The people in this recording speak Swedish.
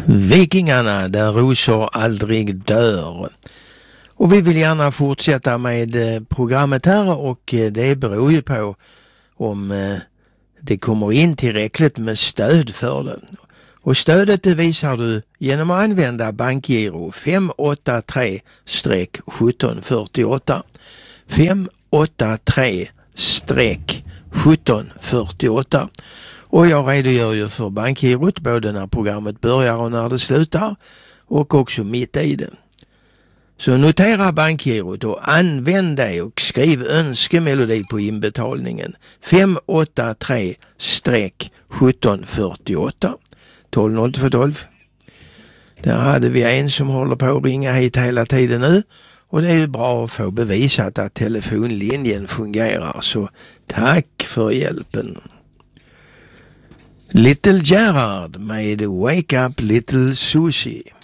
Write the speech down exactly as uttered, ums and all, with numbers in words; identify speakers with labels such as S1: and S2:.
S1: Vikingarna där rosor aldrig dör. Och vi vill gärna fortsätta med programmet här, och det beror ju på om det kommer in tillräckligt med stöd för det. Och stödet det visar du genom att använda bankgiro fem åtta tre sjutton fyrtioåtta. fem åtta tre sjutton fyrtioåtta. Och jag redogör ju för bankgirot både när programmet börjar och när det slutar, och också mitt i det. Så notera bankgirot och använd det och skriv önskemelodi på inbetalningen fem åtta tre sjutton fyrtioåtta tolv noll två tolv. Där hade vi en som håller på att ringa hit hela tiden nu, och det är ju bra att få bevisat att telefonlinjen fungerar, så tack för hjälpen. Little Gerard med Wake Up Little Susie.